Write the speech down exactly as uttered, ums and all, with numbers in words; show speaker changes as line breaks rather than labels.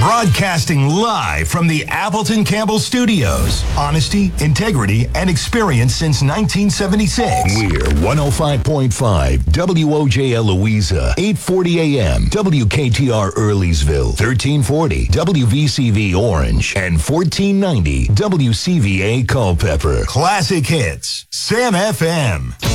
Broadcasting live from the Appleton Campbell Studios. Honesty, integrity, and experience since nineteen seventy-six.
We're one oh five point five W O J L Louisa, eight forty A M, W K T R Earlysville, thirteen forty W V C V Orange, and fourteen ninety W C V A Culpeper.
Classic hits. Sam F M.